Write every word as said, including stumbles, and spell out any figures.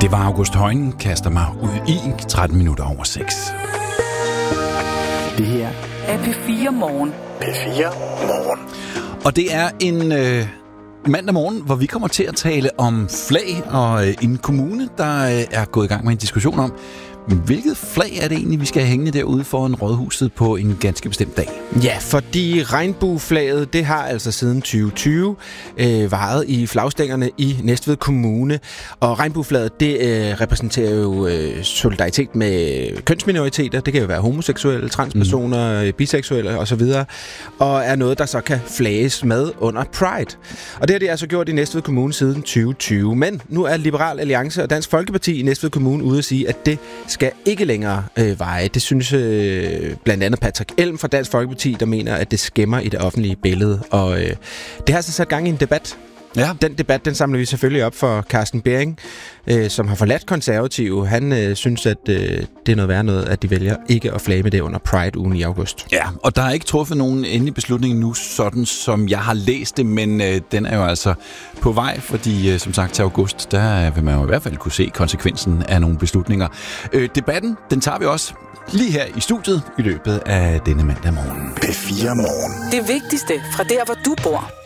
Det var August Højen, kaster mig ud i tretten minutter over seks. Det her er P fire Morgen. P fire Morgen. Og det er en øh, mandag morgen, hvor vi kommer til at tale om flag og øh, en kommune, der øh, er gået i gang med en diskussion om, hvilket flag er det egentlig, vi skal have hængende derude foran rådhuset på en ganske bestemt dag? Ja, fordi regnbueflaget, det har altså siden tyve tyve øh, varet i flagstængerne i Næstved Kommune. Og regnbueflaget, det øh, repræsenterer jo øh, solidaritet med kønsminoriteter. Det kan jo være homoseksuelle, transpersoner, mm. biseksuelle osv. Og er noget, der så kan flages med under Pride. Og det har de altså gjort i Næstved Kommune siden tyve tyve. Men nu er Liberal Alliance og Dansk Folkeparti i Næstved Kommune ude at sige, at det skal ikke længere øh, veje. Det synes øh, blandt andet Patrick Elm fra Dansk Folkeparti, der mener, at det skæmmer i det offentlige billede. Og øh, det har altså sat gang i en debat. Ja. Den debat, den samler vi selvfølgelig op for Carsten Bering, øh, som har forladt konservative. Han øh, synes, at øh, det er noget værd noget, at de vælger ikke at flage med det under Pride-ugen i august. Ja, og der er ikke truffet nogen endelig beslutning nu, sådan som jeg har læst det, men øh, den er jo altså på vej, fordi øh, som sagt til august, der vil man jo i hvert fald kunne se konsekvensen af nogle beslutninger. Øh, debatten, den tager vi også lige her i studiet i løbet af denne mandag morgen. P fire Morgen. Det vigtigste fra der, hvor du bor.